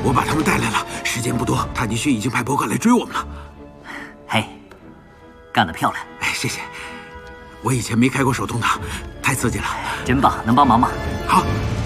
我把他们带来了，时间不多，塔尼逊已经派伯克来追我们了。 嘿，干得漂亮！ 哎，谢谢。我以前没开过手动挡，太刺激了。 真棒，能帮忙吗？ 好。